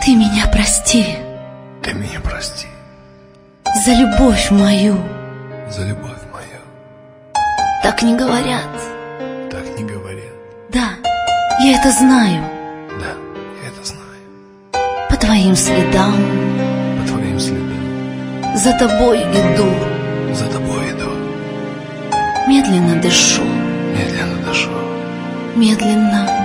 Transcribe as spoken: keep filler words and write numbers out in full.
Ты меня прости. Ты меня прости. За любовь мою. За любовь мою. Так не говорят. Так не говорят. Да, я это знаю. Да, я это знаю. По твоим следам. По твоим следам. За тобой иду. За тобой иду. Медленно дышу. Медленно дышу. Медленно